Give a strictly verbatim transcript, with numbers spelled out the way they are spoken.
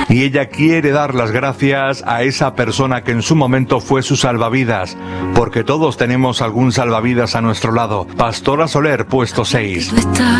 Y ella quiere dar las gracias a esa persona que en su momento fue su salvavidas, porque todos tenemos algún salvavidas a nuestro lado. Pastora Soler, puesto seis.